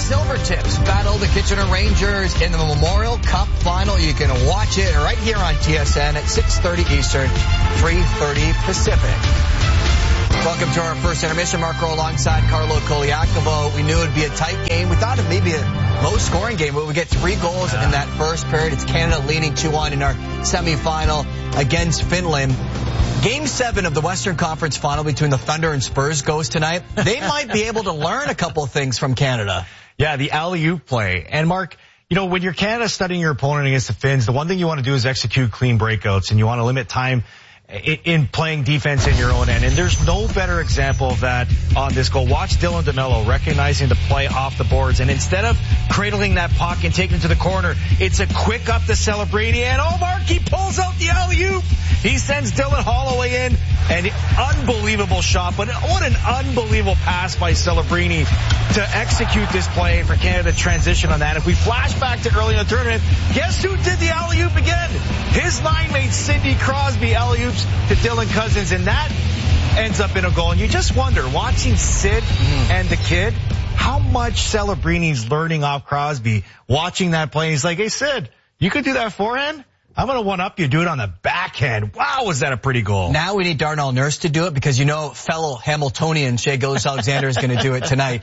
Silvertips battle the Kitchener Rangers in the Memorial Cup final. You can watch it right here on TSN at 6:30 Eastern, 3:30 Pacific. Welcome to our first intermission. Marco alongside Carlo Koliakovo. We knew it would be a tight game. We thought it may be a low-scoring game, but we get 3 goals in that first period. It's Canada leading 2-1 in our semifinal against Finland. Game 7 of the Western Conference final between the Thunder and Spurs goes tonight. They might be able to learn a couple of things from Canada. Yeah, the alley-oop play. And Mark, you know, when you're Canada studying your opponent against the Finns, the one thing you want to do is execute clean breakouts, and you want to limit time in playing defense in your own end. And there's no better example of that on this goal. Watch Dylan DeMello recognizing the play off the boards, and instead of cradling that puck and taking it to the corner, it's a quick up to Celebrini, and Mark, he pulls out the alley-oop. He sends Dylan Holloway in, and unbelievable shot, but what an unbelievable pass by Celebrini to execute this play for Canada to transition on that. If we flash back to early in the tournament, guess who did the alley-oop again? His line mate Sidney Crosby alley-oops to Dylan Cousins, and that ends up in a goal. And you just wonder, watching Sid and the kid, how much Celebrini's learning off Crosby, watching that play. He's like, hey, Sid, you could do that forehand? I'm going to one-up you, do it on the backhand. Wow, was that a pretty goal. Now we need Darnell Nurse to do it because, you know, fellow Hamiltonian Shea Gilgeous-Alexander is going to do it tonight.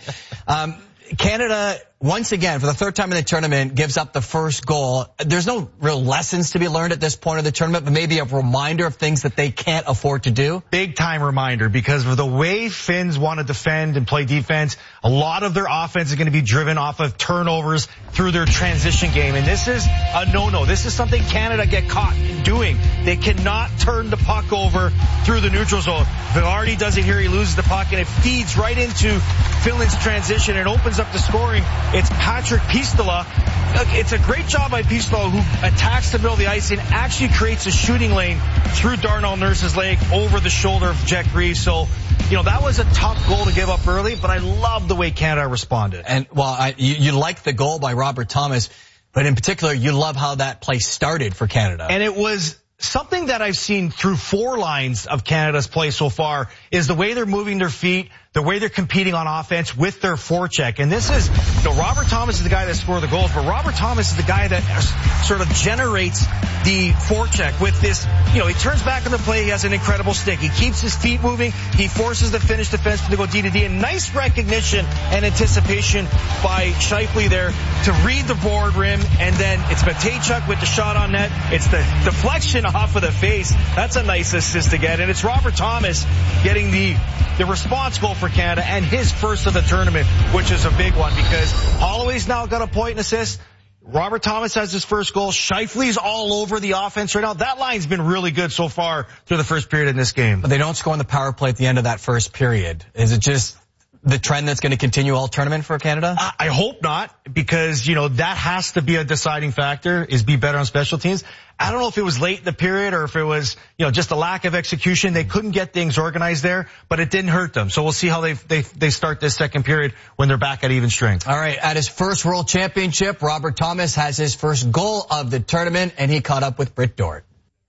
Canada, once again, for the third time in the tournament, gives up the first goal. There's no real lessons to be learned at this point of the tournament, but maybe a reminder of things that they can't afford to do. Big time reminder, because of the way Finns want to defend and play defense, a lot of their offense is going to be driven off of turnovers through their transition game. And this is a no-no. This is something Canada get caught doing. They cannot turn the puck over through the neutral zone. Velarde does it here. He loses the puck, and it feeds right into Finland's transition and opens up the scoring. It's Patrick Pistola. It's a great job by Pistola, who attacks the middle of the ice and actually creates a shooting lane through Darnell Nurse's leg over the shoulder of Jack Reeves. So, you know, that was a tough goal to give up early, but I love the way Canada responded. And, well, you like the goal by Robert Thomas, but in particular, you love how that play started for Canada. And it was something that I've seen through 4 lines of Canada's play so far is the way they're moving their feet, the way they're competing on offense with their forecheck. And this is, you know, Robert Thomas is the guy that scored the goals, but Robert Thomas is the guy that sort of generates the forecheck with this, you know, he turns back on the play, he has an incredible stick. He keeps his feet moving, he forces the Finnish defenseman to go D to D, and nice recognition and anticipation by Scheifele there to read the board rim, and then it's Matejchuk with the shot on net. It's the deflection off of the face. That's a nice assist to get, and it's Robert Thomas getting the response goal for Canada and his first of the tournament, which is a big one because Holloway's now got a point and assist. Robert Thomas has his first goal. Scheifele's all over the offense right now. That line's been really good so far through the first period in this game. But they don't score on the power play at the end of that first period. Is it just the trend that's going to continue all tournament for Canada? I hope not, because, you know, that has to be a deciding factor, is be better on special teams. I don't know if it was late in the period or if it was, you know, just a lack of execution. They couldn't get things organized there, but it didn't hurt them. So we'll see how they start this second period when they're back at even strength. All right, at his first World Championship, Robert Thomas has his first goal of the tournament, and he caught up with Britt Dort.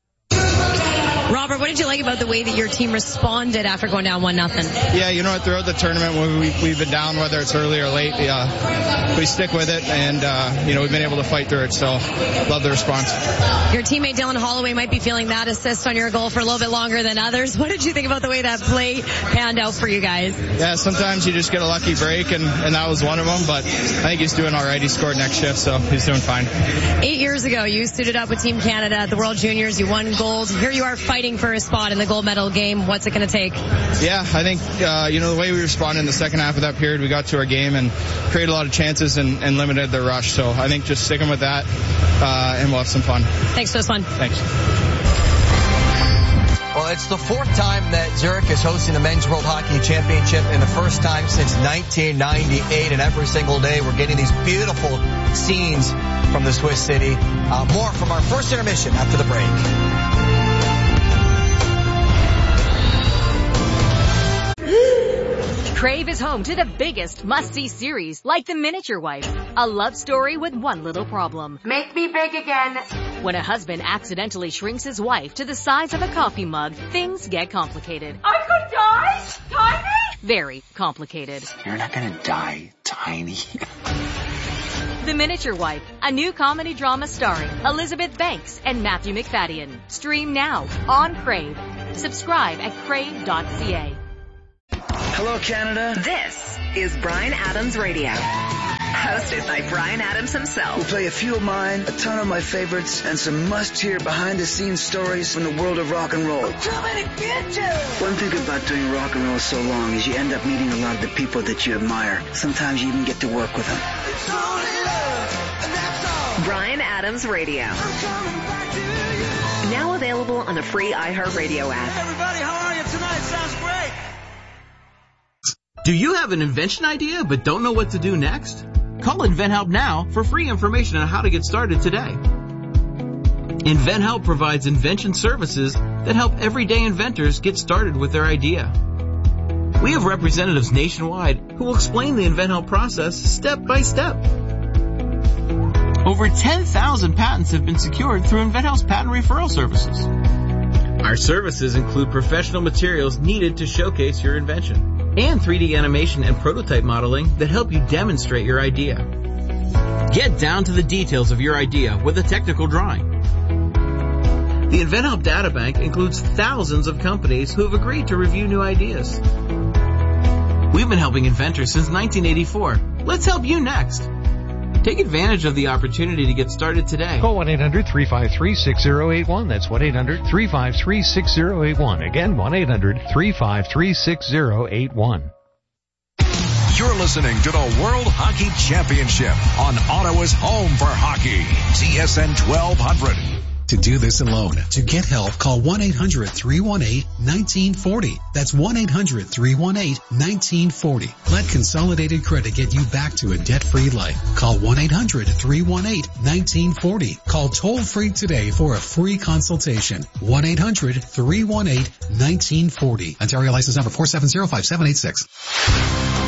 Robert, what did you like about the way that your team responded after going down 1-0? Yeah, you know what, throughout the tournament when we've been down, whether it's early or late, we stick with it, and you know, we've been able to fight through it, so love the response. Your teammate Dylan Holloway might be feeling that assist on your goal for a little bit longer than others. What did you think about the way that play panned out for you guys? Yeah, sometimes you just get a lucky break, and that was one of them, but I think he's doing all right. He scored next shift, so he's doing fine. 8 years ago, you suited up with Team Canada at the World Juniors. You won gold. Here you are fighting for a spot in the gold medal game. What's it going to take? Yeah, I think, you know, the way we responded in the second half of that period, we got to our game and created a lot of chances and limited the rush. So I think just sticking with that, and we'll have some fun. Thanks for this one. Thanks. Well, it's the 4th time that Zurich is hosting the Men's World Hockey Championship, and the first time since 1998. And every single day we're getting these beautiful scenes from the Swiss city. More from our first intermission after the break. Crave is home to the biggest must-see series, like The Miniature Wife, a love story with one little problem. Make me big again. When a husband accidentally shrinks his wife to the size of a coffee mug, things get complicated. I could die? Tiny? very complicated. You're not gonna die tiny. The Miniature Wife, a new comedy drama starring Elizabeth Banks and Matthew McFadden. Stream now on Crave. Subscribe at crave.ca. Hello, Canada. This is Bryan Adams Radio, hosted by Bryan Adams himself. We'll play a few of mine, a ton of my favorites, and some must-hear behind-the-scenes stories from the world of rock and roll. One thing about doing rock and roll so long is you end up meeting a lot of the people that you admire. Sometimes you even get to work with them. Bryan Adams Radio. Now available on the free iHeartRadio app. Everybody, how are you tonight? Sounds great. Do you have an invention idea but don't know what to do next? Call InventHelp now for free information on how to get started today. InventHelp provides invention services that help everyday inventors get started with their idea. We have representatives nationwide who will explain the InventHelp process step by step. Over 10,000 patents have been secured through InventHelp's patent referral services. Our services include professional materials needed to showcase your invention and 3D animation and prototype modeling that help you demonstrate your idea. Get down to the details of your idea with a technical drawing. The InventHelp Databank includes thousands of companies who have agreed to review new ideas. We've been helping inventors since 1984. Let's help you next. Take advantage of the opportunity to get started today. Call 1-800-353-6081. That's 1-800-353-6081. Again, 1-800-353-6081. You're listening to the World Hockey Championship on Ottawa's home for hockey, TSN 1200. To do this alone, to get help, call 1-800-318-1940. That's 1-800-318-1940. Let Consolidated Credit get you back to a debt-free life. Call 1-800-318-1940. Call toll-free today for a free consultation. 1-800-318-1940. Ontario license number 4705786.